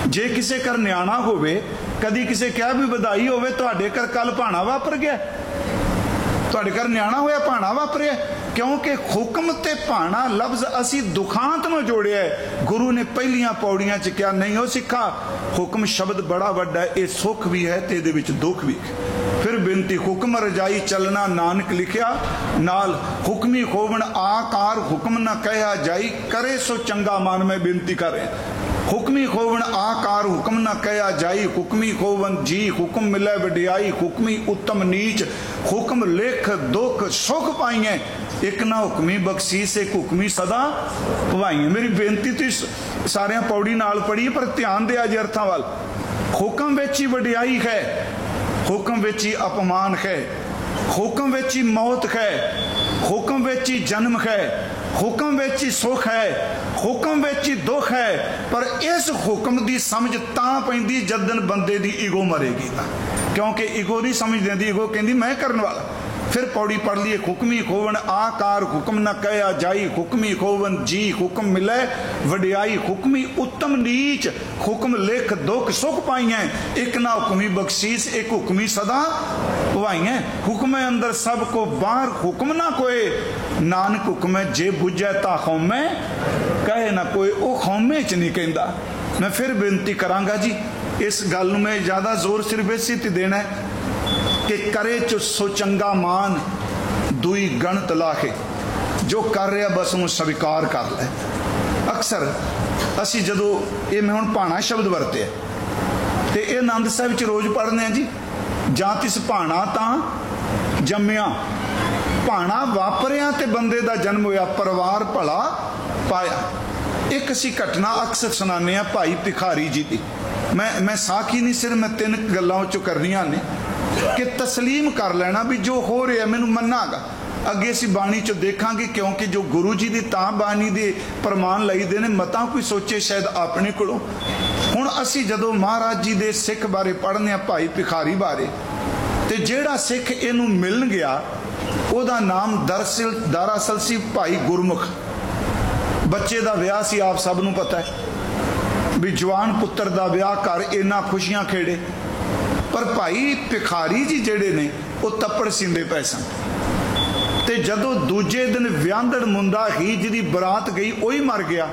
जे किसी घर न्याणा होवे, कदी किसी क्या भी बधाई होवे, तुहाडे घर कल भाणा वापर गया, तुहाडे घर न्याणा होया भाणा वापरिया, क्योंकि हुक्म ते भाणा लफ्ज असी दुखांत में जोड़िया है। गुरु ने पहलियां पौड़ियां च क्या नहीं हो सिखा, हुक्म शब्द बड़ा वड्डा है, ये सुख भी है ते इहदे विच दुख भी है। फिर बेनती हुक्म रजाई चलना नानक लिखिया, नाल हुक्मी होवन आकार हुक्म न कहा जाई, करे सो चंगा मान में बेनती करें। हुक्मी होवन आकार हुक्म न कहा जाई, हुक्मी होवन जी हुक्म मिले वडियाई, हुक्मी उत्तम नीच हुक्म लेख दुख सुख पाइए, एक ना हुक्मी बख्शीस एक हुक्मी सदा भवाइए। मेरी बेनती तो सारे पौड़ी नाल पढ़ी, पर ध्यान दिया जी अर्थां वाल। हुक्म विच ही वडियाई है, हुक्म विच ही अपमान है, हुक्म विच ही मौत है, हुक्म विच ही जन्म है, हुक्म विच ही सुख है, हुक्म विच ही दुख है। पर इस हुक्म की समझ तां पैंदी जदन बंदे की ईगो मरेगी, क्योंकि ईगो नहीं समझ देंदी, ईगो कहती मैं करने वाला। फिर पौड़ी पढ़ लिए, हुक्मी खोवन आकार हुक्म न कहा जाई, हुक्मी खोवन जी हुक्म मिले वडियाई, हुक्मी उत्तम नीच हुक्म लिख दुख सुख पाइए, एक ना हुक्मी बख्शीस एक हुक्मी सदा भवाइए। हुक्म अंदर सब को बाहर हुक्म ना कोई, नानक हुक्म जे बुझे ता खौमे कहे ना कोई, वो खौमे च नहीं कहता। मैं फिर बेनती करांगा जी, इस गल में मैं ज़्यादा जोर सिर्फ इसी ते देना है कि करे चो सो चंगा मान दुई गणत लाखे, जो कर रहा बस उन्हें स्वीकार कर ले। अक्सर असी जदों ये मैं हुण भाणा शब्द वरते तो ये आनंद साहिब च रोज़ पढ़ने हैं जी, जां तिस भाणा तां जम्मिया, भाणा वापरिया ते बंदे दा जन्म होया, परिवार भला पाया। एक असी घटना अक्सर सुनाने भाई भिखारी जी की, मैं साखी नहीं सिर्फ मैं तीन गल्लां चों करनियां ने कि तस्लीम कर लेना भी जो हो रहा मैनू मन्नागा। अगे असी बाणी चो देखांगे, क्योंकि जो गुरु जी की तां बाणी दे प्रमाण लईदे ने, मता कोई सोचे शायद अपने कोलों। हुण असी जदों महाराज जी दे सिख बारे पढ़ने भाई भिखारी बारे, ते जेड़ा सिख इनू मिलन गया उहदा नाम दरअसल सी भाई गुरमुख। बच्चे दा विआह सी, आप सब नूं पता है भी जवान पुत्र दा विआह कर इन्ना खुशियां खेड़े। पर भाई भिखारी जी जेड़े ने वो तप्पड़ सींदे पै सन, ते जदों दूजे दिन व्यांदड़ मुंडा ही जिहदी बरात गई वही मर गया,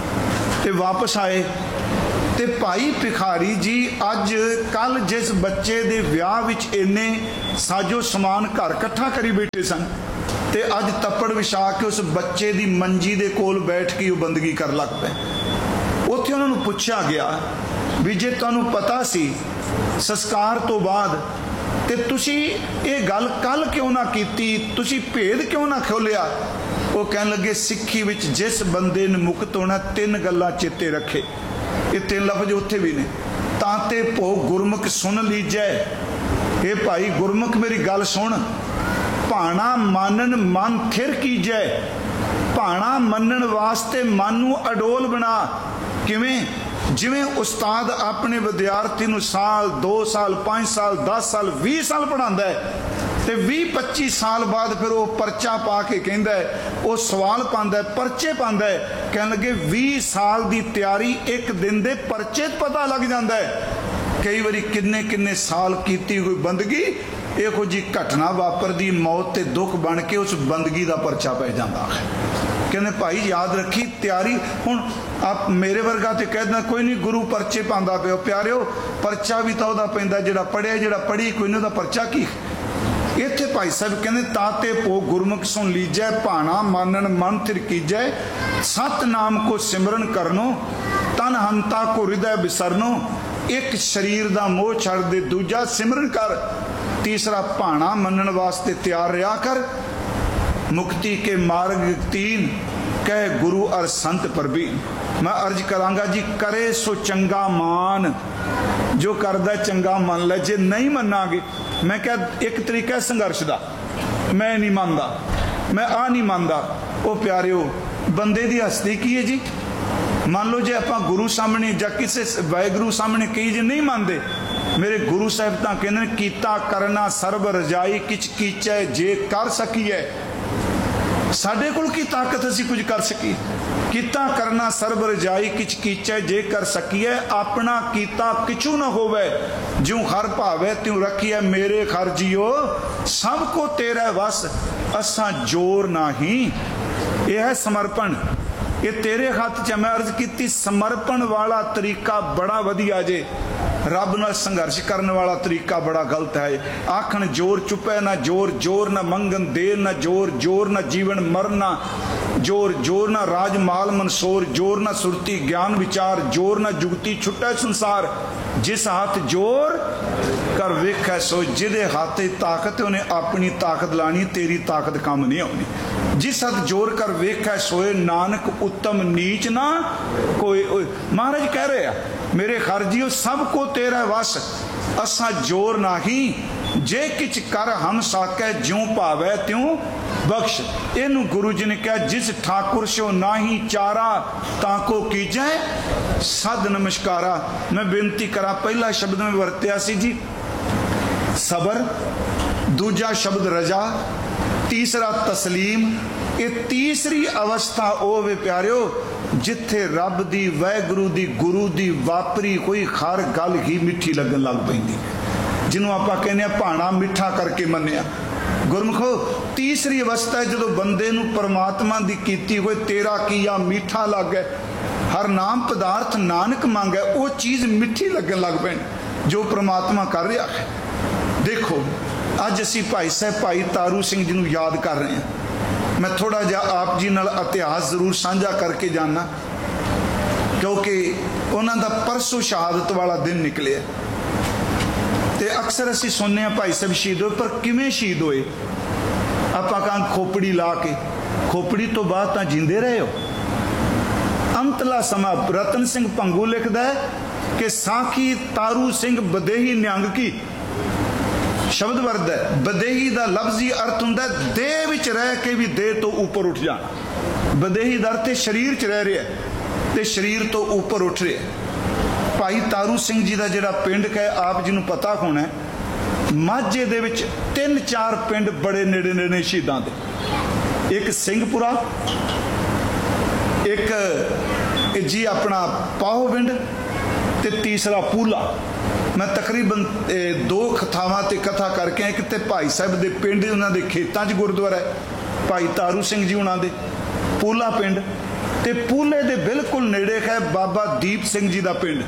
ते वापस आए ते भाई भिखारी जी अज कल जिस बच्चे दे विआह विच इन्ने साजो समान घर इकट्ठा करी बैठे सन, ते अज तप्पड़ विछा के उस बच्चे दी मंजी दे कोल बैठ के बंदगी कर लग पे। उत्थे उन्हां नूं पुछया गया भी जे तुहानूं पता सी संस्कार तो बाद ते तुसी ये गल कल क्यों ना कीती, तुसी भेद क्यों ना खोलिया? वो कहन लगे सिक्खी विच जिस बंदे ने मुक्त होना तीन गल्लां चेते रखे, ये तीन लफ्ज उत्थे भी ने, तांते भोग गुरमुख सुन लीजै। ये भाई गुरमुख मेरी गल सुन, भाणा मानन मन थिर कीजै, भाणा मनन वास्ते मन नूं अडोल बना। किवें? जिवें उस्ताद अपने विद्यार्थी नूं साल 2 साल 5 साल 10 साल 20 साल पढ़ांदा है, ते 20-25 साल बाद फिर वो परचा पा के कहंदा है, वो सवाल पांदा है, परचे पांदा है, कहन लगे 20 साल दी तैयारी एक दिन दे परचे पता लग जांदा है। कई बारी किन्ने किन्ने साल कीती हुई बंदगी इहो जी घटना वापरदी, मौत ते दुख बन के उस बंदगी दा परचा पै जांदा है। कहने भाई याद रखी तैयारी। हुण आप मेरे वर्गा तो कह देना कोई नहीं गुरु परचे पांदा पिओ, प्यारिओ परचा भी तो वह पैंदा जिहड़ा पढ़िया, जिहड़ा पढ़ी कोई नहीं, परचा की। इत्थे भाई साहब कहने ताते पो गुरमुख सुन लीजै, भाणा मानन मन थिर कीजै, सत नाम को सिमरन करनो, तन हंता को हृदय बिसरनो, एक शरीर दा मोह छड़ दे दूजा सिमरन कर, तीसरा भाणा मनन वास्ते तैयार रहा कर, मुक्ति के मार्ग 3 कह गुरु और संत परवीन। मैं अर्ज करांगा जी, करे सो चंगा मान, जो करदा चंगा मन ले, जे नहीं मनांगे। मैं क्या एक तरीका है संघर्ष का, मैं नहीं मानता, मैं आ नहीं मानता। वो प्यारिओ बंदे की हस्ती की है जी। मान लो जे आप गुरु सामने या किसी वाहिगुरु सामने कही जे नहीं मानते, मेरे गुरु साहब तो कहते कीता करना सर्ब रजाई, किच कीचै जे कर सकीए। साडे कोल की ताकत असी कुछ कर सकी? कीता करना सर्ब रजाई किच कीचै जे कर सकिए अपना कीता किचू न होवे ज्यों हर भावे त्यों रखिए मेरे खर जियो सब को तेरा वस असा जोर नाही। यह है समर्पण। ये तेरे हथ च मैं अर्ज की समर्पण वाला तरीका बड़ा वधिया जे, रब नाल संघर्ष करने वाला तरीका बड़ा गलत है। आखन जोर चुपे ना जोर, जोर ना मंगन देर ना जोर, जोर ना जीवन मरना जोर, जोर ना राज माल मनसोर, जोर ना सुरती ज्ञान विचार, जोर ना जुगती छुट्टा संसार। जिस हाथ जोर कर वेख सो जिदे हाथ ताकत उन्हें अपनी ताकत लानी, तेरी ताकत काम नहीं आनी। जिस हाथ जोर कर वेख सोए नानक उत्तम नीच ना कोई। महाराज कह रहे हैं मेरे खरजियो सब को तेरा वस असा जोर नाही जे किच कर हम साकै ज्यों भावै त्यों बख्श। इनू गुरु जी ने कहा जिस ठाकुर सो नाही चारा ताको कीजै सद नमस्कारा। मैं बेनती करा पहला शब्द में वरत्या सी जी सबर, दूजा शब्द रजा, तीसरा तस्लीम। ये तीसरी अवस्था ओ वे प्यारियो जिथे रब दी वैगुरु दी गुरु दी वापरी कोई हर गल ही मिठी लगन लग पैंदी, जिन्हों आपां कहने भाणा मिठा करके मन्निया। गुरमुखो तीसरी अवस्था है जदों बंदे नूं परमात्मा दी कीती होए तेरा किया मीठा लगे, हर नाम पदार्थ नानक मांगे वो चीज़ मिठी लगन लग पैण जो परमात्मा कर रहा है। देखो अज असी भाई साहब भाई तारू सिंह जी नूं याद कर रहे हैं। मैं थोड़ा जा आप जी नाल इतिहास जरूर साझा करके जाना क्योंकि उन्हों का परसों शहादत वाला दिन निकले। तो अक्सर असी सुनने भाई साहब शहीद होए, पर किवें शहीद होए? आपां कहां खोपड़ी ला के, खोपड़ी तो बाद तां जींदे रहे हो। अंतला समा रतन सिंह भंगू लिखदा है कि साखी तारू सिंह बदेही निहंग की शब्द वर्द है। बदेही का लफ्जी अर्थ हुंदा देह विच रह के भी देह तो ऊपर उठ जाना। बदेही का अर्थ शरीर च रह रहा है ते शरीर तो ऊपर उठ रहा है। भाई तारू सिंह जी का जिहड़ा पिंड है आप जी नूं पता होना है, माझे दे विच 3-4 पिंड बड़े नेड़े नेड़े शहीदां दे। एक सिंहपुरा, एक जी अपना पाहोविंड ते तीसरा पूला। मैं तकरीबन 2 थावां ते कथा करके एक ते भाई साहब दे पिंड उन्होंने खेतों च गुरुद्वारा है भाई तारू सिंह जी उन्होंने पूला पिंड, ते पूले दे बिल्कुल नेड़े है बाबा दीप सिंह जी का पिंड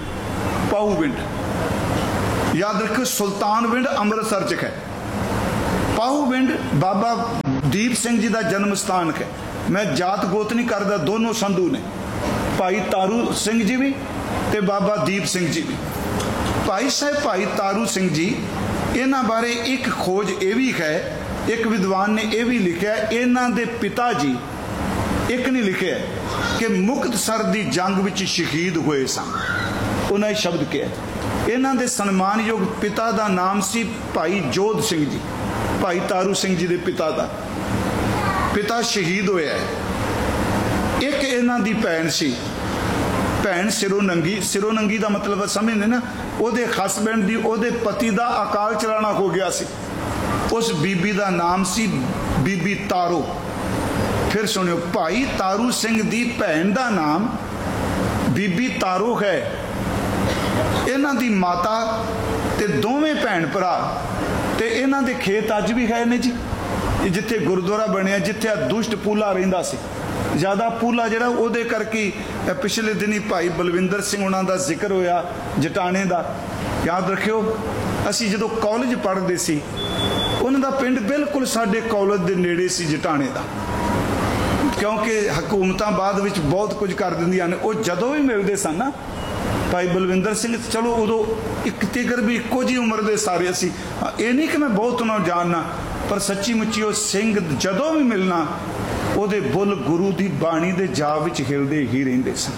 पाहूविंड। याद रखो सुल्तानविंड अमृतसर च है, पाहूविंड बाबा दीप सिंह जी का जन्म स्थान है। मैं जात गोत नहीं करता, दोनों संधू ने, भाई तारू सिंह जी भी ते बाबा दीप सिंह जी भी। भाई साहब भाई तारू सिंह जी इन्हां बारे एक खोज ये भी है, एक विद्वान ने यह भी लिखा इन्हां दे पिता जी एक नहीं लिखे कि मुक्तसर दी जंग विच शहीद हुए सन। उन्हें शब्द कहा इन्हां दे सन्मानयोग पिता का नाम सी भाई जोध सिंह जी, भाई तारू सिंह जी के पिता का पिता शहीद होया है। एक इन्हां दी भैन सी, भैन सिरों नंगी। सिरों नंगी का मतलब समझते ना, ਉਹਦੇ हसबैंड की ਉਹਦੇ पति का अकाल चलाना हो गया सी। उस बीबी का नाम सी बीबी तारो। फिर सुनियो भाई तारू सिंह की भैन का नाम बीबी तारो है। इन्हां दी माता ते दोवें भैन भरा ते इन्हां दे खेत अज भी है ने जी, जिथे गुरुद्वारा बनया जिथे दुष्ट पूला रहिंदा सी। ज़्यादा पूला जिहड़ा उहदे करके पिछले दिन ही भाई बलविंदर सिंह उन्हां दा जिक्र होया जटाने का। याद रखियो असी जदों कॉलेज पढ़ते सी उन्हां दा पिंड बिल्कुल साडे कॉलेज दे नेड़े सी जटाने का, क्योंकि हुकूमतां बाद विच बहुत कुछ कर दिंदियां ने। वो जदों भी मिलते सन ना भाई बलविंदर सिंह, चलो उदों एक तिकर भी इक्को जी उम्र के सारे असी, ये नहीं कि मैं बहुत उन्होंने जानना, पर सच्ची मुच्ची वो सिंह जदों भी मिलना ਉਹਦੇ बुल गुरु की बाणी के जाप विच हिलदे ही रहिंदे सन।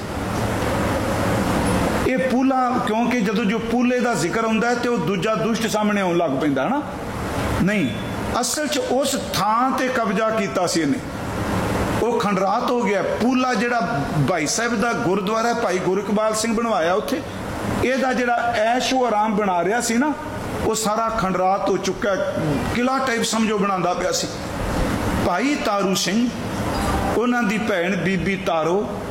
ये पूला क्योंकि जदों जो पूले का जिक्र होंदा है तो वह दूजा दुष्ट सामने आउण लग पैंदा ना। नहीं, असल च उस थां ते कब्जा कीता सी इहने, वो खंडरात हो गया। पूला जिहड़ा भाई साहब का गुरुद्वारा भाई गुरू इकबाल सिंह बनवाया उत्थे, इहदा जिहड़ा ऐशो आराम बना रहा सी ना, वो सारा खंडरात हो चुका, किला टाइप समझो बनांदा पिया सी। भाई तारू सिंह उन्हां दी भैन बीबी तारो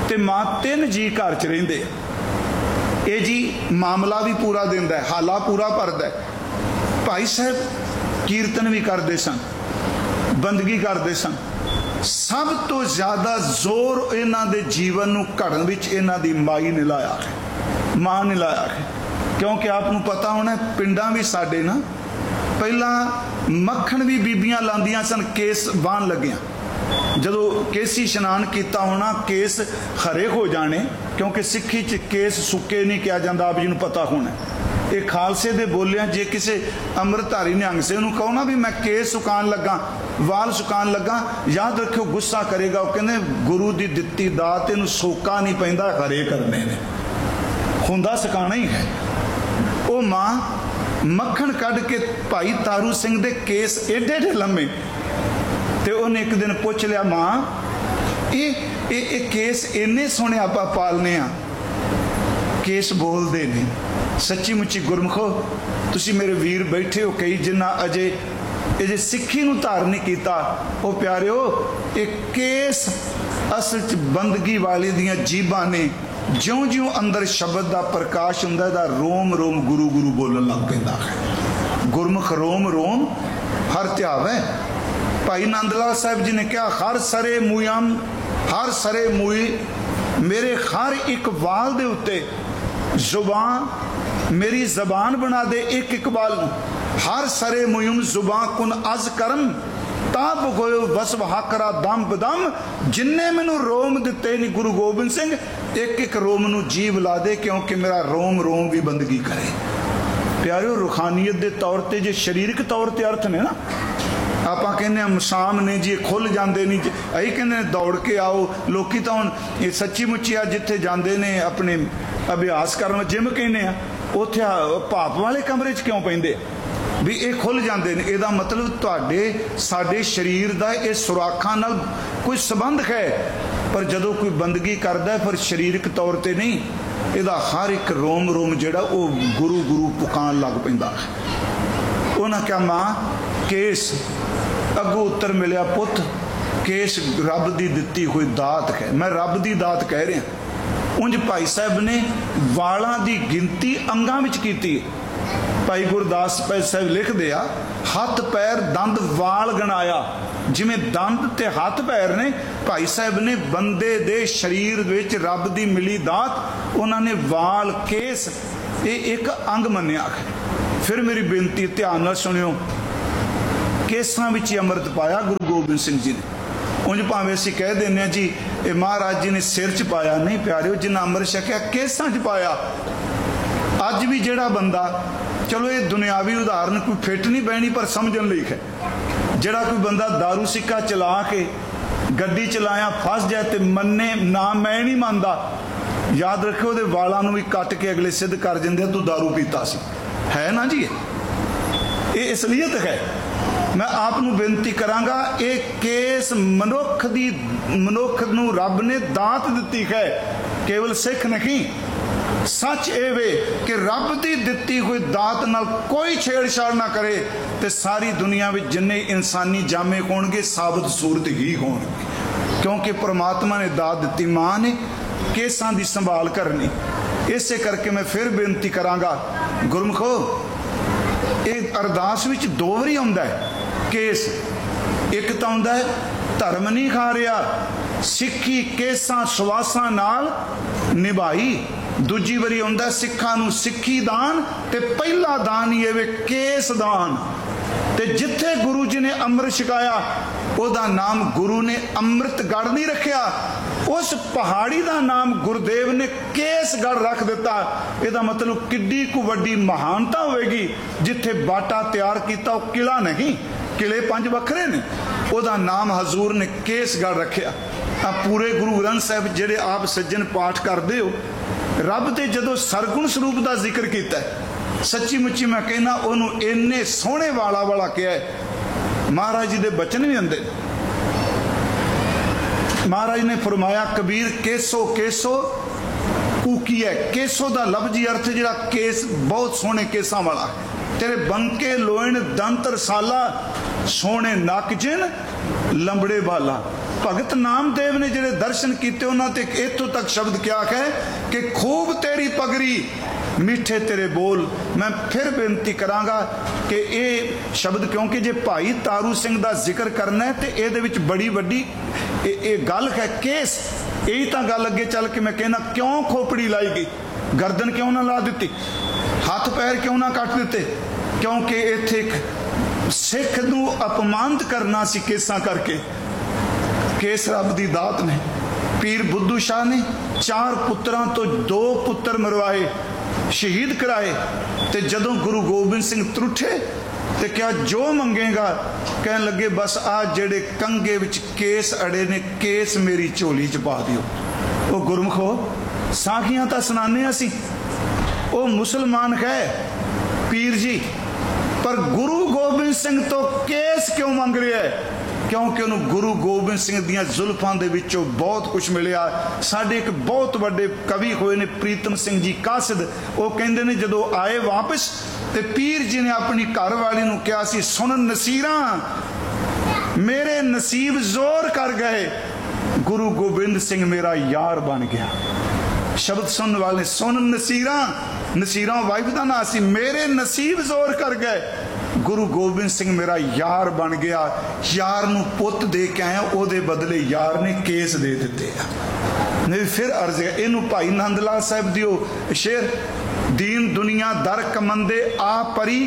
ते मां 3 जी घर च रहिंदे। ये जी मामला भी पूरा दिंदा है, हाला पूरा भरदा है। भाई साहब कीर्तन भी करते सन, बंदगी करते सन। सब तो ज़्यादा जोर इन्हां दे जीवन नूं घड़न विच इन्हां दी माई ने लाया है, मां ने लाया है। क्योंकि आपनूं पता होना पिंडां भी साडे ना पहला मक्खण भी बीबियां लांदियां सन केस बाण लगियां। जदों केसी इशनान किया होना केस खरे हो जाने, क्योंकि सिक्खी च केस सुके नहीं किया जाता, आप जी नूं पता होना। ये खालसे दे बोलिया जे किसी अमृतधारी निहंग से उन्होंने कहो ना भी मैं केस सुकान लगा, वाल सुकान लगा, याद रखियो गुस्सा करेगा। वो कहते गुरु की दिती दात इनू सोका नहीं पैंदा, खरे करने ने हुंदा सुकाना ही है। वो मां मक्खण कढ़ के भाई तारू सिंह दे केस एडे एडे लम्मे, तो उन्हें एक दिन पूछ लिया मां ये केस इन्ने सोहने आपां पालने आ, केस बोलते नहीं। सच्ची मुच्ची गुरमुखो तुसी मेरे वीर बैठे हो कई जिन्ना अजे सिक्खी नूं धारण नहीं कीता। वो प्यारिओ एक केस असल च बंदगी वाले दियां जीबां ने, ज्यों ज्यों अंदर शब्द का प्रकाश हुंदा है रोम रोम गुरु गुरु बोलन लग पैंदा है। गुरमुख रोम रोम हर ध्यावै। भाई नंद लाल साहब जी ने कहा हर सरे मूयम, हर सरे मूई मेरे हर एक वाल दे उत्ते जुबान मेरी जबान बना दे एक एक बाल नूं। हर सरे मुयम जुबान कुन अज करम ताप गोयो बस वहाकरा दम बदम। जिन्ने मैनू रोम दिते नहीं गुरु गोबिंद सिंह, एक एक रोम नू जीव ला दे, क्योंकि मेरा रोम रोम भी बंदगी करे। प्यारिओ रूहानीयत के तौर पर जो शरीरक तौर पर अर्थ ने ना, आप कहने मसाम ने जी खुल जाते नहीं, अही कहते दौड़ के आओ। लोग तो हम ये सच्ची मुच्ची आ जिथे जाते ने अपने अभ्यास करन, जिम कहने उत्थे भाप वाले कमरे च क्यों पैंदे भी ये खुल जाते हैं। यदा मतलब तुहाडे साडे शरीर का ये सुराखां नाल कोई संबंध है, पर जदों कोई बंदगी करदा है फिर शरीरक तौर पर नहीं, यदा हर एक रोम रोम जिहड़ा वो गुरु गुरु पुकान लग पैंदा है। उन्हें क्या मां केस अगों उत्तर मिलिया पुत केस रब की दिती हुई दात है। मैं रब की दात कह रहा। उंज भाई साहब ने वालों की गिनती अंगां विच कीती। भाई गुरदास साहब लिखते आ हथ पैर दंद वाल गणाया, जिमें दंद ते हथ पैर ने भाई साहब ने बंदे दे शरीर विच रब की मिली दात, उन्होंने वाल केस ये एक अंग मन्निया। फिर मेरी बेनती ध्यान नाल सुनियो, केसां विच अमृत पाया गुरु गोबिंद सिंह जी ने। उंज भावें असीं कह देने जी ये महाराज जी ने सिर च पाया, नहीं प्यारिओ जिन्ना अमृत छकिया केसां च पाया। अज भी जिहड़ा बंदा, चलो ये दुनियावी उदाहरण कोई फिट नहीं बहनी पर समझन लई है, जिहड़ा कोई बंदा दारू सिक्का चला के गड्डी चलाया फस जाए तो मन्ने ना मैं नहीं मानता, याद रखियो उहदे वालां नूं भी कट के अगले सिद्ध कर दिंदे तू दारू पीता सी, है ना जी। ये असलीयत है। मैं आपनूं बेनती करांगा ये केस मनुख नूं रब ने दात दिती है, केवल सिख नहीं। सच ये वे कि रब की दिती हुई दात नाल कोई छेड़छाड़ ना करे तो सारी दुनिया में जिन्ने इंसानी जामे होणगे साबित सूरत ही होणगे, क्योंकि परमात्मा ने दात दिती, मां ने केसां की संभाल करनी। इसे करके मैं फिर बेनती करांगा गुरमुखो, ये अरदास विच दो वारी आउंदा है केस। एक तो आउंदा है धर्म नहीं खा रहा सिक्खी केसां सवासां नाल निभाई, दूजी वारी आउंदा सिखां नूं सिक्खी दान ते पहला दान ही है केस दान। ते जिथे गुरु जी ने अमृत छकाया ओदा नाम गुरु ने अमृतगढ़ नहीं रखिया, उस पहाड़ी का नाम गुरुदेव ने केसगढ़ रख दिता। यदा मतलब किड्डी को वड्डी महानता होगी। जिथे बाटा तैयार किया वो किला नहीं, किले 5 वखरे ने, ओदा नाम हजूर ने केसगढ़ रखिया। पूरे गुरु ग्रंथ साहब जेडे आप सज्जन पाठ करते हो, रब ते जदों सरगुण स्वरूप का जिक्र किया, सच्ची मुच्ची मैं कहना उन्होंने इन्ने सोहने वाला वाला किया है। महाराज जी के बचन भी आंदे, महाराज ने फरमाया कबीर केसो केसो कूकी है। केसो का लफ्जी अर्थ जिहड़ा केस बहुत सोहने केसां वाला, तेरे बंके लोइन दंत रसाला, सोहने नक जिन लंबड़े बाला। भगत नामदेव ने जिहड़े दर्शन कीते उन्हां ते इत्थों तक शब्द क्या है कि खूब तेरी पगड़ी मीठे तेरे बोल। मैं फिर बेनती करांगा कि ये शब्द, क्योंकि जे भाई तारू सिंह दा जिक्र करना है तो ये बड़ी वड्डी ये गल है केस। यही तो गल अगे चल के मैं कहना, क्यों खोपड़ी लाई गई, गर्दन क्यों ना ला दी, हाथ पैर क्यों ना कट दिते, क्योंकि इत्थे एक सिख नूं अपमानित करना सी केसां करके। केस रब दी दात ने। पीर बुद्धू शाह ने 4 पुत्रां तो 2 पुत्र मरवाए, शहीद कराए। ते जदों गुरु गोबिंद सिंह त्रुठे ते क्या जो मंगेगा, कहन लगे बस आ जेड़े कंगे विच केस अड़े ने, केस मेरी झोली च पा दिओ। वो गुरमुखो साखियां तां सुनाने असीं, वो मुसलमान है पीर जी, पर गुरु गोबिंद सिंह तो केस क्यों मंग रहा है? क्योंकि उन्होंने गुरु गोबिंद सिंह दियां जुल्फां दे विचों बहुत कुछ मिलिया। साडे एक बहुत वड्डे कवि होए ने प्रीतम सिंह जी कासिद, वो कहंदे ने जदों आए वापस ते पीर जी ने अपनी घरवाली नूं कहा सी, सुन नसीरा मेरे नसीब जोर कर गए, गुरु गोबिंद सिंह मेरा यार बन गया। शब्द सुनने वाले, सुन नसीरा, नसीरा वाइफ का नाम सी, मेरे नसीब जोर कर गए, गुरु गोबिंद सिंह मेरा यार बन गया। यार नूं पुत दे के आया, ओदे बदले यार ने केस दे दिते। नहीं फिर अर्ज है इनू भाई नंद लाल साहब दियो शेर, दीन दुनिया दर कमंदे आ परी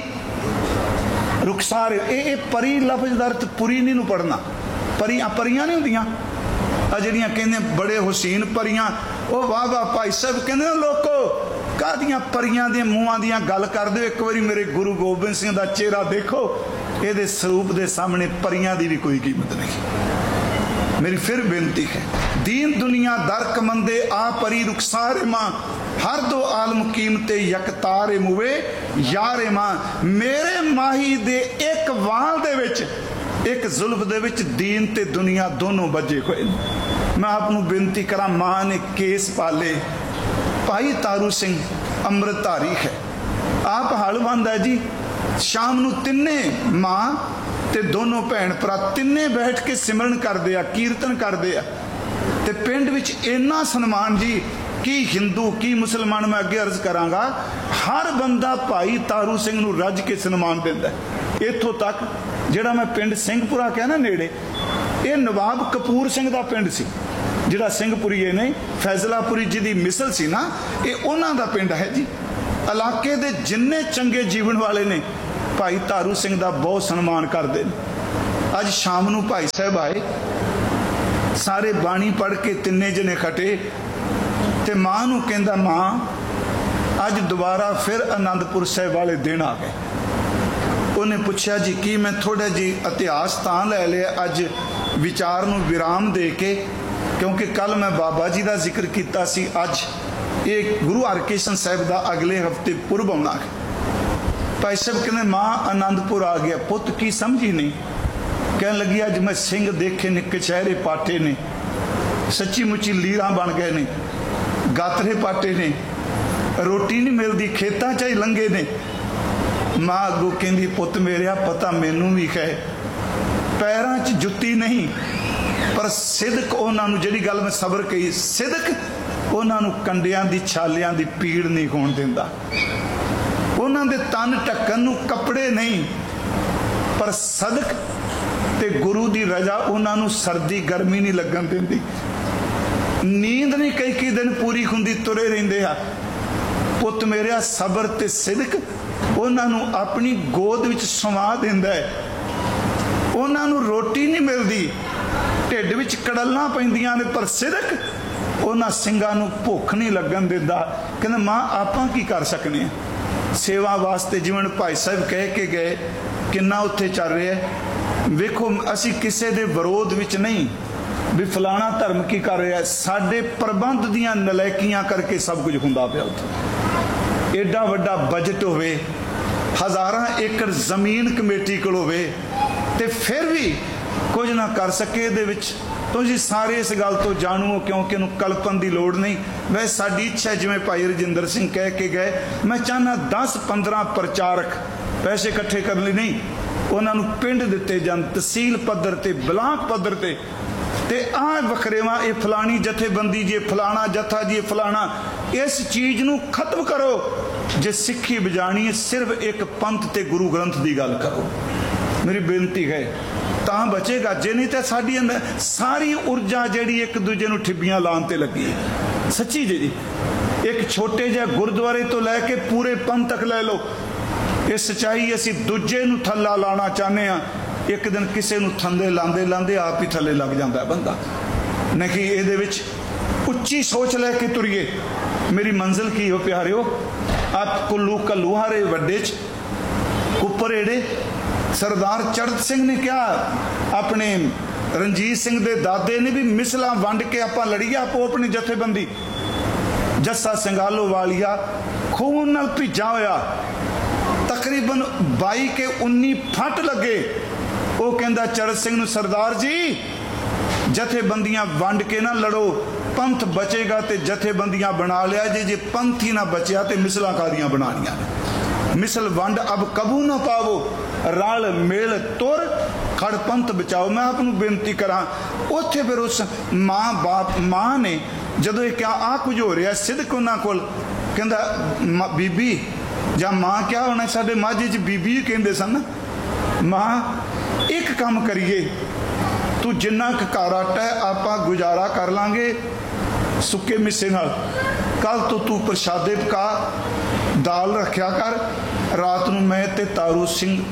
रुखसार। ये परी लफ्ज का अर्थ पुरी नहीं पढ़ना, परियां नहीं होंदियां जड़ियां कहंदे बड़े हुसैन परियां। ओ वाह वाह भाई साहब कहंदे लोको कादियां परियां दे मुंहां दियां गल कर दो, एक बारी मेरे गुरु गोबिंद सिंह दा चेहरा देखो, ये स्वरूप दे सामने परियां दी भी कोई कीमत नहीं। मेरी फिर बेनती है, दीन दुनिया दर कमंदे आ परी रुखसारे मां, हर दो आलम कीमते यकतारे मुवे यारे मां। मेरे माही दे एक वाल दे विच, एक जुल्फ दे विच दीन ते दुनिया दोनों बजे हुए। मैं आपनू बेनती करा, मां ने केस पाले। भाई तारू सिंह अमृतधारी है, आप हलवंद है जी। शाम नू तिन्ने मां ते दोनों भैन भरा तिन्ने बैठ के सिमरन करते आ, कीर्तन करते आ। ते पिंड विच इन्ना सन्मान जी कि हिंदू की मुसलमान, मैं अगे अर्ज करांगा, हर बंदा भाई तारू सिंह नू रज के सन्मान दिंदा। इत्थों तक जिहड़ा मैं पिंड सिंहपुरा कहा ना नेड़े, ये नवाब कपूर सिंह दा पिंड सी, जिहड़ा सिंहपुरीए ने फैजलापुरी जी दी मिसल सी ना, ये उन्हां दा पिंड है जी। इलाके दे जिन्ने चंगे जीवन वाले ने भाई तारू सिंह दा बहुत सन्मान करते हैं। अज शाम नू भाई साहब आए, सारे बाणी पढ़ के तिन्ने जने खटे, ते मां नू कहंदा, मां अज दोबारा फिर आनंदपुर साहिब वाले दिन आ गए। उन्हें पूछा जी की, मैं थोड़ा जी इतिहास तां लै लिया अज विचार नू विराम दे के, क्योंकि कल मैं बाबा जी का जिक्र किया सी, अज ये गुरु हरकृष्ण साहिब का अगले हफ्ते पुरब आना है। भाई साहब कहने मां आनंदपुर आ गया, पुत की समझी नहीं। कह लगी अज मैं सिंह देखे ने, कचहरे पाटे ने, सच्ची मुच्ची लीरा बन गए ने, गातरे पाटे ने, रोटी नहीं मिलती, खेतों च ही लंघे ने। मां अगों कहती, पुत मेरा पता मैनू भी है, पैरों च जुत्ती नहीं, पर सिदक उन्होंने, जिहड़ी गल मैं सबर कही, सिदक उन्होंने कंडियां दी छालियां दी पीड़ नहीं होण दिंदा। उन्होंने तन ढक्कन नूं कपड़े नहीं, पर सदक ते गुरु दी रजा उन्होंने सर्दी गर्मी नहीं लगन दिंदी। नींद नहीं कई दिन पूरी हुंदी, तुरे रहिंदे आ। पुत मेरा सबर ते सिदक उन्होंने अपनी गोद विच सवा दिंदा है। उन्होंने रोटी नहीं मिलती, ढिड विच कड़ल्लां पैंदियां ने, पर सिदक उन्हां सिंगां नूं भुख नहीं लगन दिंदा। कहंदे मां आपां की कर सकने आ? सेवा वास्ते जिवें भाई साहब कह के गए, किन्ना उत्थे चल रहा है। वेखो असी किसी दे विरोध विच नहीं भी फलाना धर्म की कर रहा है, साडे प्रबंध दियां नलैकियां करके सब कुछ हुंदा पिया। उत्थे एडा वड्डा बजट होवे, हज़ारां एकड़ जमीन कमेटी कोल होवे, ते फिर भी कुछ ना कर सके। इहदे विच तुसीं सारे इस गल तो जाणू हो, क्योंकि इहनूं कल्पन की लोड़ नहीं। वैसे साडी इच्छा जिवें भाई रजिंदर सिंह कह के गए, मैं चाहना 10-15 प्रचारक पैसे इकट्ठे करने नहीं, उन्होंने पिंड दिते जान, तहसील पद्धर ते ब्लाक पद्धर ते, ते आ वखरेवा ये फलानी जथेबंदी जी फलाना जथा जी फलाना, इस चीज़ नू खत्म करो। जे सिक्खी बजानी है सिर्फ एक पंथ ते गुरु ग्रंथ की गल करो, मेरी बेनती है, तां बचेगा। जे नहीं तो साडी सारी ऊर्जा जिहड़ी एक दूजे नू ठिब्बियां लाउण ते लगी है। सच्ची जी, एक छोटे जिहे गुरुद्वारे तो लैके पूरे पंथ तक लै लो, ये सच्चाई असी दूजे नू थल्ला लाना चाहते हैं। एक दिन किसी नू थंदे लांदे लांदे आप ही थल्ले लग जाता है बंदा। नहीं इहदे विच उच्ची सोच लैके तुरीए। मेरी मंजिल की हो प्यारिओ, आप कुल्लू कल्लूहारे वड्डे च उपर एड़े सरदार चढ़त सिंह ने क्या अपने रणजीत सिंह दे दादे ने भी मिसलां वंड के आपां लड़ीए, आपो अपनी जथेबंदी। जस्सा संगालो वालिया खून नाल भिजा होया, तकरीबन 22 के 19 फट लगे। वो कहंदा चढ़त सिंह नूं, सरदार जी जथेबंदियां वंड के ना लड़ो, पंथ बचेगा तो जथेबंदियां बना लिया जे, जे पंथ ही ना बचया तो मिसलां कादियां बनानियां ने। मिसल वंड अब कबू ना पावो, रल मेल तुर खड़ पंथ बचाओ। मैं आपनूं बेनती करा, उत्थे फिर उस माँ बाप माँ ने जदों ये क्या आ कुछ हो रहा सिदक उन्हां कोल, कहंदा बीबी जां माँ क्या होना, साडे माझे च बीबी ही कहंदे सन। माँ एक काम करिए, तू जिन्ना क घर आटा है आपां गुजारा कर लांगे सुके मिसे नाल, कल तो तू प्रशादे पका दाल रखिया कर, रात नूं मैं ते तारू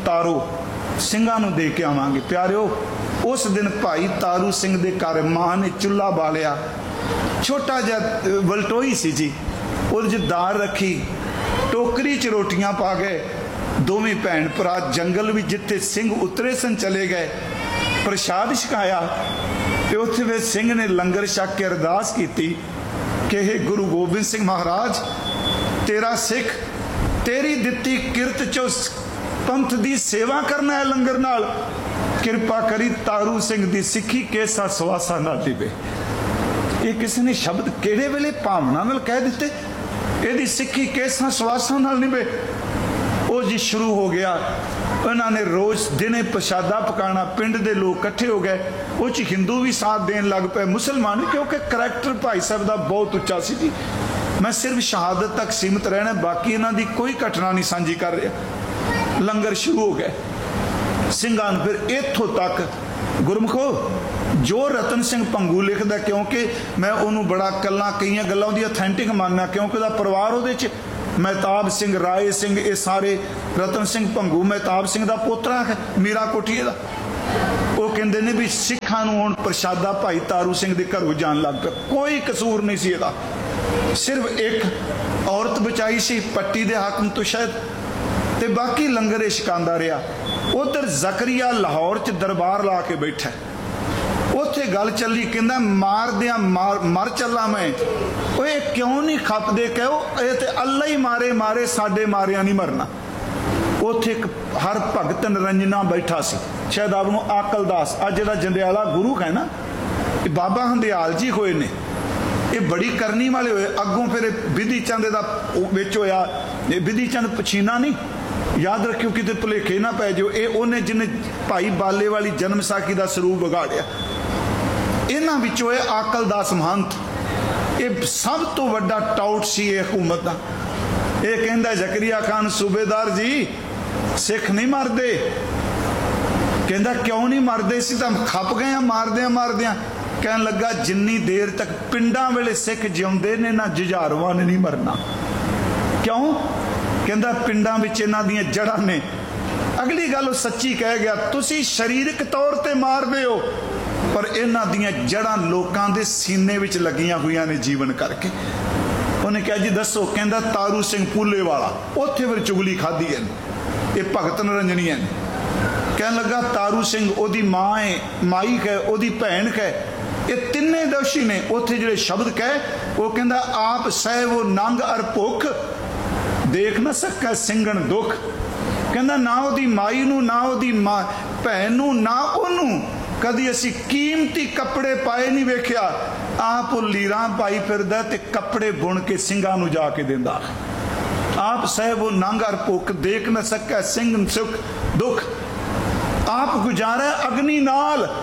ਸਿੰਘਾਂ ਨੂੰ दे के आवांगे। प्यारिओ उस दिन भाई तारू सिंह दे घर मां ने चुल्हा बालिया, छोटा जिहा वलटोई सी जी, उहदे च दाल रखी, टोकरी च रोटियां पा गए। दोवें भैन भरा जंगल भी जिथे सिंह उतरे सन चले गए, प्रसाद छकाया ते उत्थे फिर सिंह ने लंगर छक के अरदास की कि हे गुरु गोबिंद सिंह महाराज, तेरा सिख तेरी दिती किरत चो पंथ दी सेवा करना है लंगर नाल, किरपा करी तारू सिंह दी सिक्खी केसा सवासा ना दिवे। ये किसी ने शब्द केड़े वेले भावना नाल कह दिते, इहदी सिक्खी केसा सवासा नाल निभे। वो जी शुरू हो गया, उन्होंने रोज दिने प्रशादा पकाना, पिंड दे लोग इकट्ठे हो गए, वो हिंदू भी साथ देन लग पे, मुसलमान भी, क्योंकि करैक्टर भाई साहब का बहुत उच्चा सी जी। मैं सिर्फ शहादत तक सीमित रहना, बाकी इन्हों की कोई घटना नहीं साझी कर रहा। लंगर शुरू हो गए, ਸਿੰਘਾਂ ਨੂੰ फिर इत्थों तक गुरमुखो जो रतन सिंह भंगू लिखदा, क्योंकि मैं उन्होंने बड़ा कल्ला कई गल्लां दी ऑथेंटिक मानना, क्योंकि उसदा परिवार उहदे च महताब सिंह, राय सिंह, ये सारे रतन सिंह भंगू महताब सिंह का पोतरा है, मीरा कोठीए का। वो कहते हैं भी सिखां नूं हुण प्रशादा भाई तारू सिंह के घरों जान लग पिया, कोई कसूर नहीं सी इहदा, सिर्फ एक औरत बचाई सी पट्टी दे हाकम तो शायद, ते बाकी लंगर ये छकांदा रहा। उधर जकरिया लाहौर च दरबार ला के बैठा, उत्थे गल चली, कहंदा मार दिया मर चला मैं, ओए क्यों नहीं खपदे, कहो ये ते अल्लाह ही मारे मारे, साडे मारिया नहीं मरना। उत्थे एक हर भगत निरंजना बैठा सी, शायद आपनूं आकलदास, अज जिहड़ा जंडियाला गुरु है ना, ये बाबा हंदियाल जी होए ने, ये बड़ी करनी वाले होए। अगों फिर बिधी चंद दा विच होया, बिधी चंद पछीना नहीं, याद रखियो किते भुलेखे ना पै जाओ, ये उन्हें जिन्हें भाई बाले वाली जन्म साखी का सरूप बिगाड़िया। इन्हां विचों है आकलदास महंत, ये सब तो वड्डा टाउट सी हुकूमत का। ये कहंदा जकरिया खान सूबेदार जी सिख नहीं मरदे, कहंदा क्यों नहीं मरदे, सी तां खप गए मारदियां मारदियां। कहन लगा जिन्नी देर तक पिंडां वेले सिख जिउंदे ने ना जुझारुआं ने नहीं मरना। क्यों? कहंदा पिंडां विच इन्हां दीयां जड़ां ने। अगली गल सच्ची कह गया, तुसी शरीरक तौर ते मारदे हो, पर इन्हां दीयां जड़ां लोकां दे सीने विच लगियां हुई ने जीवन करके। उन्हें कहा जी दसो, कहंदा तारू सिंह पूले वाला, उत्थे फिर चुगली खाधी है, ये भगत निरंजनी है। कहन लगा तारू सिंह ओदी मां है, माई है, ओदी भैन है, ये तिन्ने दोषी ने। उत्थे जिहड़े शब्द कहे वो कहंदा आप सह वो नंग अर भुख, देख न सकै सिंघण दुख। कहंदा ना ओदी माई नूं, ना ओदी मां भैन नूं, ना ओनूं कदी असी कीमती कपड़े पाए नहीं वेख्या। आप लीरां पाई फिरदा ते कपड़े बुन के सिंघां नूं जाके दिंदा। आप सह वो नंग अर भुख, देख न सकै सिंघण सुख दुख। आप गुजारा अग्नि नाल,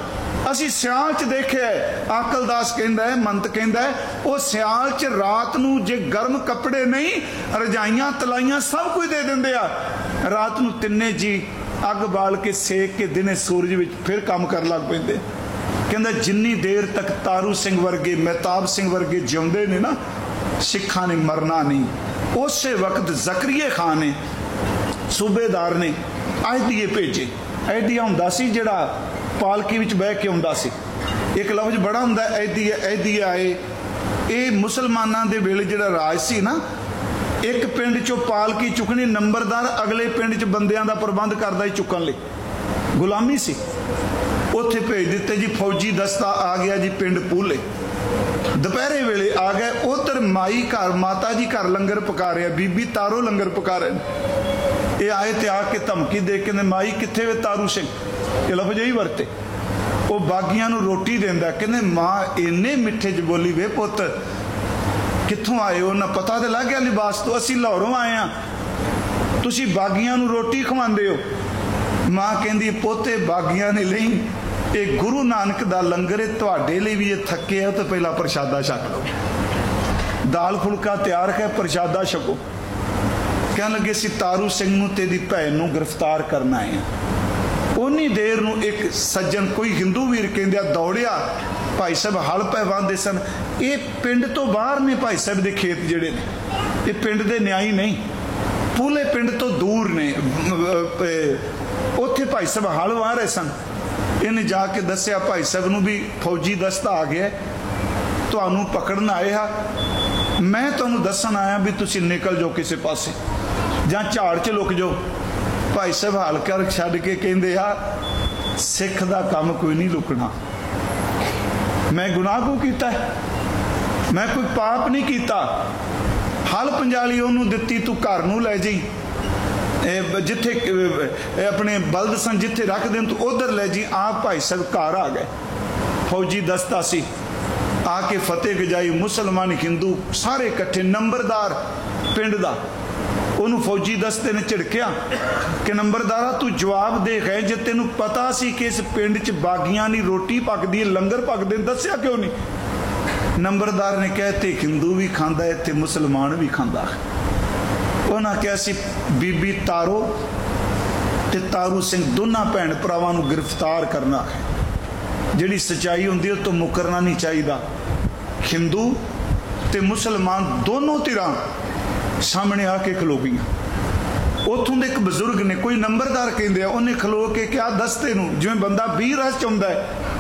ਅਸੀਂ ਸਿਆਲ 'ਚ ਦੇਖਿਆ, ਆਕਲਦਾਸ ਕਹਿੰਦਾ ਹੈ, ਮੰਤ ਕਹਿੰਦਾ ਹੈ, ਉਹ ਸਿਆਲ 'ਚ ਰਾਤ ਨੂੰ ਜੇ ਗਰਮ ਕੱਪੜੇ ਨਹੀਂ, ਰਜਾਈਆਂ ਤਲਾਈਆਂ ਸਭ ਕੁਝ ਦੇ ਦਿੰਦੇ ਆ। ਰਾਤ ਨੂੰ ਤਿੰਨੇ ਜੀ ਅੱਗ ਬਾਲ ਕੇ ਸੇਕ ਕੇ ਦਿਨੇ ਸੂਰਜ ਵਿੱਚ ਫਿਰ ਕੰਮ ਕਰਨ ਲੱਗ ਪੈਂਦੇ। ਕਹਿੰਦਾ ਜਿੰਨੀ ਦੇਰ ਤੱਕ ਤਾਰੂ ਸਿੰਘ ਵਰਗੇ, ਮਹਿਤਾਬ ਸਿੰਘ ਵਰਗੇ ਜਿਉਂਦੇ ਨੇ ਨਾ, ਸਿੱਖਾਂ ਨੇ ਮਰਨਾ ਨਹੀਂ। ਉਸੇ ਵਕਤ ਜ਼ਕਰੀਏ ਖਾਨ ਨੇ, ਸੂਬੇਦਾਰ ਨੇ ਆਇਦੀਏ ਭੇਜੇ। ਆਇਦੀਆ ਹੁੰਦਾ ਸੀ ਜਿਹੜਾ ਪਾਲਕੀ ਵਿੱਚ ਬਹਿ ਕੇ ਆਉਂਦਾ ਸੀ। ਇੱਕ ਲਫ਼ਜ਼ ਬੜਾ ਹੁੰਦਾ ਆਇਦੀਆ, ਆਇਦੀਆ ਆਏ। ਇਹ ਮੁਸਲਮਾਨਾਂ ਦੇ ਵੇਲੇ ਜਿਹੜਾ ਰਾਜ ਸੀ ਨਾ, ਇੱਕ ਪਿੰਡ 'ਚੋਂ ਪਾਲਕੀ ਚੁੱਕਣੀ, ਨੰਬਰਦਾਰ ਅਗਲੇ ਪਿੰਡ 'ਚ ਬੰਦਿਆਂ ਦਾ ਪ੍ਰਬੰਧ ਕਰਦਾ ਹੀ ਚੁੱਕਣ ਲਈ। ਗੁਲਾਮੀ ਸੀ। ਉੱਥੇ ਭੇਜ ਦਿੱਤੇ ਜੀ, ਫੌਜੀ ਦਸਤਾ ਆ ਗਿਆ ਜੀ ਪਿੰਡ ਪੂਲੇ। ਦੁਪਹਿਰੇ ਵੇਲੇ ਆ ਗਏ। ਉਧਰ ਮਾਈ ਘਰ, ਮਾਤਾ ਜੀ ਘਰ ਲੰਗਰ ਪਕਾ ਰਿਹਾ, ਬੀਬੀ ਤਾਰੋ ਲੰਗਰ ਪਕਾ ਰਹੇ। ਇਹ ਆਏ ਤੇ ਆ ਕੇ ਧਮਕੀ ਦੇ ਕੇ, ਮਾਈ ਕਿੱਥੇ ਵੇ ਤਾਰੂ ਸਿੰਘ, ਇਹ ਲਫ਼ਜ਼ ਹੀ ਵਰਤੇ। ਉਹ ਬਾਗੀਆਂ ਨੂੰ ਰੋਟੀ ਦਿੰਦਾ। ਕਹਿੰਦੇ ਮਾਂ ਇੰਨੇ ਮਿੱਠੇ 'ਚ ਬੋਲੀ, ਵੇ ਪੁੱਤ ਕਿੱਥੋਂ ਆਏ ਹੋ? ਨਾ ਪਤਾ ਤੇ ਲੱਗ ਗਿਆ ਲਿਬਾਸ ਤੋਂ, ਅਸੀਂ ਲਾਹੌਰੋਂ ਆਏ ਹਾਂ, ਤੁਸੀਂ ਬਾਗੀਆਂ ਨੂੰ ਰੋਟੀ ਖਵਾਉਂਦੇ ਹੋ। ਮਾਂ ਕਹਿੰਦੀ ਪੋਤੇ ਬਾਗੀਆਂ ਨੇ ਲਈ, ਇਹ ਗੁਰੂ ਨਾਨਕ ਦਾ ਲੰਗਰ ਹੈ, ਤੁਹਾਡੇ ਲਈ ਵੀ ਇਹ ਥੱਕੇ ਆ ਤਾਂ ਪਹਿਲਾਂ ਪ੍ਰਸ਼ਾਦਾ ਛਕ ਲਓ। ਦਾਲ ਫੁਲਕਾ ਤਿਆਰ ਹੈ, ਪ੍ਰਸ਼ਾਦਾ ਛਕੋ। ਕਹਿਣ ਲੱਗੇ ਸੀ ਤਾਰੂ ਸਿੰਘ ਨੂੰ ਤੇ ਦੀ ਭੈਣ ਨੂੰ ਗ੍ਰਿਫਤਾਰ ਕਰਨਾ ਹੈ। ਉਨੀ ਦੇਰ ਨੂੰ ਇੱਕ ਸੱਜਣ, ਕੋਈ ਹਿੰਦੂ ਵੀਰ ਕਹਿੰਦੇ ਆ, ਦੌੜਿਆ। ਭਾਈ ਸਾਹਿਬ ਹਲ ਪੈ ਵਾਹੁੰਦੇ ਸਨ। ਇਹ ਪਿੰਡ ਤੋਂ ਬਾਹਰ ਨੇ ਭਾਈ ਸਾਹਿਬ ਦੇ ਖੇਤ ਜਿਹੜੇ ਨੇ, ਇਹ ਪਿੰਡ ਦੇ ਨਿਆਈ ਨਹੀਂ, ਪੂਲੇ ਪਿੰਡ ਤੋਂ ਦੂਰ ਨੇ। ਉੱਥੇ ਭਾਈ ਸਾਹਿਬ ਹਲ ਵਾਹ ਰਹੇ ਸਨ। ਇਹਨੇ ਜਾ ਕੇ ਦੱਸਿਆ ਭਾਈ ਸਾਹਿਬ ਨੂੰ ਵੀ ਫੌਜੀ ਦਸਤਾ ਆ ਗਿਆ, ਤੁਹਾਨੂੰ ਪਕੜਨ ਆਏ ਆ, ਮੈਂ ਤੁਹਾਨੂੰ ਦੱਸਣ ਆਇਆ ਵੀ ਤੁਸੀਂ ਨਿਕਲ ਜਾਓ ਕਿਸੇ ਪਾਸੇ ਜਾਂ ਝਾੜ 'ਚ ਲੁਕ ਜਾਓ। ਭਾਈ ਸਾਹਿਬ ਹਲ ਕਰ ਛੱਡ ਕੇ ਕਹਿੰਦੇ ਆ, ਸਿੱਖ ਦਾ ਕੰਮ ਕੋਈ ਨਹੀਂ ਲੁਕਣਾ। ਮੈਂ ਗੁਨਾਹ ਕਿਉਂ ਕੀਤਾ? ਮੈਂ ਕੋਈ ਪਾਪ ਨਹੀਂ ਕੀਤਾ। ਹਲ ਪੰਜਾਲੀ ਉਹਨੂੰ ਦਿੱਤੀ, ਤੂੰ ਘਰ ਨੂੰ ਲੈ ਜਾਈ, ਜਿੱਥੇ ਆਪਣੇ ਬਲਦ ਸਨ ਜਿੱਥੇ ਰੱਖ ਦੇਣ ਤੂੰ ਉਧਰ ਲੈ ਜੀ। ਆਪ ਭਾਈ ਸਾਹਿਬ ਘਰ ਆ ਗਏ। ਫੌਜੀ ਦਸਤਾ ਸੀ, ਆ ਕੇ ਫਤਿਹ ਗਜਾਈ। ਮੁਸਲਮਾਨ ਹਿੰਦੂ ਸਾਰੇ ਇਕੱਠੇ। ਨੰਬਰਦਾਰ ਪਿੰਡ ਦਾ, ਉਹਨੂੰ ਫੌਜੀ ਦਸਤੇ ਨੇ ਝਿੜਕਿਆ ਕਿ ਨੰਬਰਦਾਰਾ ਤੂੰ ਜਵਾਬ ਦੇ ਗਏ, ਜੇ ਤੈਨੂੰ ਪਤਾ ਸੀ ਕਿ ਇਸ ਪਿੰਡ 'ਚ ਬਾਗੀਆਂ ਦੀ ਰੋਟੀ ਪੱਕਦੀ ਹੈ, ਲੰਗਰ ਪੱਕਦੇ, ਦੱਸਿਆ ਕਿਉਂ ਨਹੀਂ? ਨੰਬਰਦਾਰ ਨੇ ਕਿਹਾ ਤੇ ਹਿੰਦੂ ਵੀ ਖਾਂਦਾ ਹੈ ਤੇ ਮੁਸਲਮਾਨ ਵੀ ਖਾਂਦਾ। ਉਹਨਾਂ ਕਿਹਾ ਸੀ ਬੀਬੀ ਤਾਰੋ ਤੇ ਤਾਰੂ ਸਿੰਘ ਦੋਨਾਂ ਭੈਣ ਭਰਾਵਾਂ ਨੂੰ ਗ੍ਰਿਫਤਾਰ ਕਰਨਾ ਹੈ। ਜਿਹੜੀ ਸੱਚਾਈ ਹੁੰਦੀ ਉਹ ਤੋਂ ਮੁਕਰਨਾ ਨਹੀਂ ਚਾਹੀਦਾ। ਹਿੰਦੂ ਤੇ ਮੁਸਲਮਾਨ ਦੋਨੋਂ ਧਿਰਾਂ ਸਾਹਮਣੇ ਆ ਕੇ ਖਲੋ ਗਈਆਂ। ਉੱਥੋਂ ਦੇ ਇੱਕ ਬਜ਼ੁਰਗ ਨੇ, ਕੋਈ ਨੰਬਰਦਾਰ ਕਹਿੰਦੇ ਆ, ਉਹਨੇ ਖਲੋ ਕੇ ਕਿਹਾ ਦਸਤੇ ਨੂੰ, ਜਿਵੇਂ ਬੰਦਾ 20 ਰਸ ਚਾਹੁੰਦਾ ਹੈ,